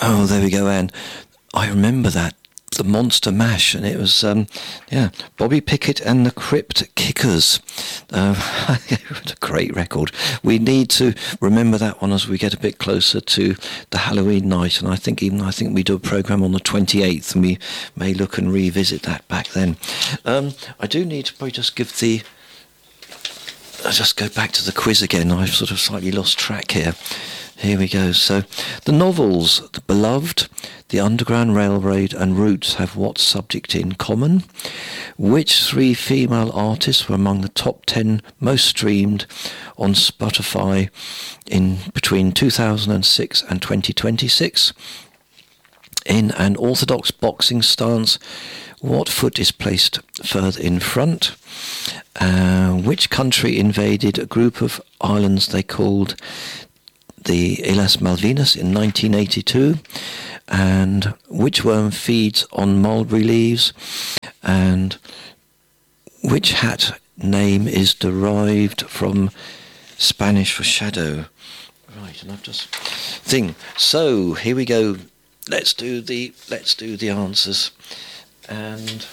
Oh, there we go, Anne. I remember that. The Monster Mash, and it was, Bobby Pickett and the Crypt Kickers. A great record. We need to remember that one as we get a bit closer to the Halloween night, and I think we do a programme on the 28th, and we may look and revisit that back then. I do need to probably just I'll just go back to the quiz again. I've sort of slightly lost track here. Here we go. So, the novels The Beloved, The Underground Railroad and Roots have what subject in common? Which three female artists were among the top 10 most streamed on Spotify in between 2006 and 2026? In an orthodox boxing stance, what foot is placed further in front? Which country invaded a group of islands they called the Islas Malvinas in 1982, and which worm feeds on mulberry leaves, and which hat name is derived from Spanish for shadow? Right, and I've just So here we go. Let's do the answers, and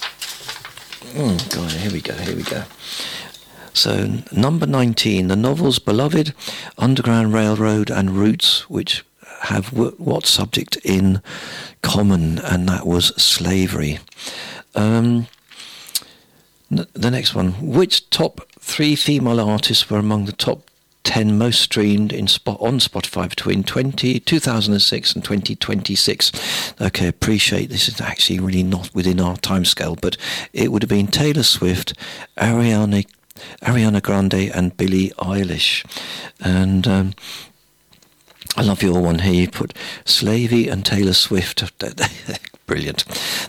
here we go. So, number 19, the novels Beloved, Underground Railroad and Roots, which have what subject in common, and that was slavery. The next one, which top 3 female artists were among the top 10 most streamed on Spotify between 2006 and 2026? Okay, appreciate this is actually really not within our timescale, but it would have been Taylor Swift, Ariana Grande and Billie Eilish. And I love your one here. You put Slavey and Taylor Swift. Brilliant.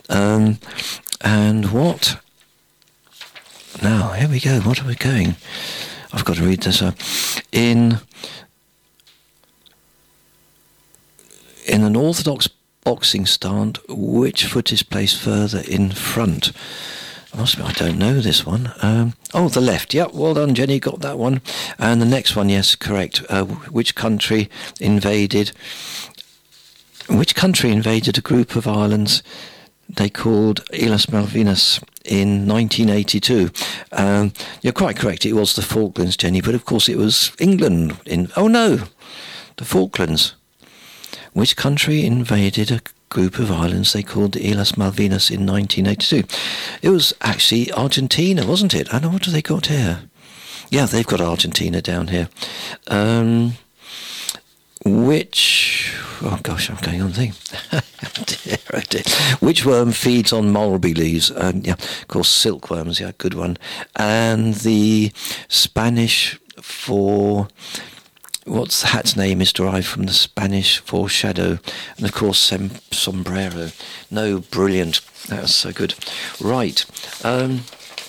And what? Now, here we go. What are we going? I've got to read this up. In an orthodox boxing stand, which foot is placed further in front? I don't know this one. The left. Yep, well done, Jenny, got that one. And the next one, yes, correct. Which country invaded a group of islands they called Islas Malvinas in 1982? You're quite correct, it was the Falklands, Jenny, but of course it was England. The Falklands. Which country invaded a group of islands they called the Islas Malvinas in 1982? It was actually Argentina, wasn't it? I don't know, what do they got here? Yeah, they've got Argentina down here. Oh gosh, I'm going on thing. Oh dear. Which worm feeds on mulberry leaves? Of course, silkworms, yeah, good one. And the Spanish for... What's the hat's name is derived from the Spanish for shadow, and of course sombrero. No, brilliant. That was so good. Right. I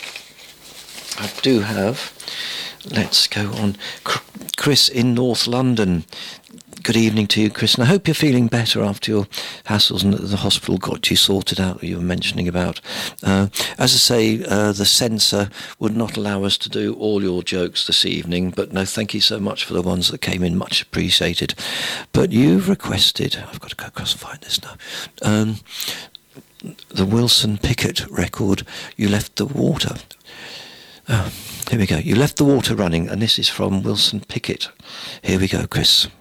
do have... Let's go on. Chris in North London. Good evening to you, Chris, and I hope you're feeling better after your hassles and the hospital got you sorted out, you were mentioning about. As I say, the censor would not allow us to do all your jokes this evening, but no, thank you so much for the ones that came in, much appreciated. But you've requested, I've got to go across and find this now, the Wilson Pickett record, You Left the Water. Here we go. You Left the Water Running, and this is from Wilson Pickett. Here we go, Chris.